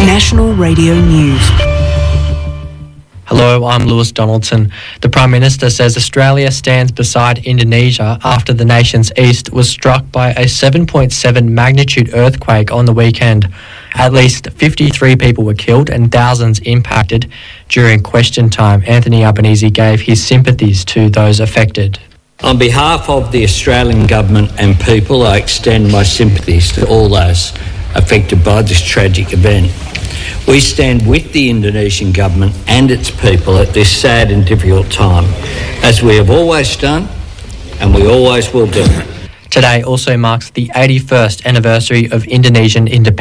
National Radio News. Hello, I'm Lewis Donaldson. The Prime Minister says Australia stands beside Indonesia after the nation's east was struck by a 7.7 magnitude earthquake on the weekend. At least 53 people were killed and thousands impacted. During question time, Anthony Albanese gave his sympathies to those affected. On behalf of the Australian Government and people, I extend my sympathies to all those affected by this tragic event. We stand with the Indonesian government and its people at this sad and difficult time, as we have always done and we always will do. Today also marks the 81st anniversary of Indonesian independence.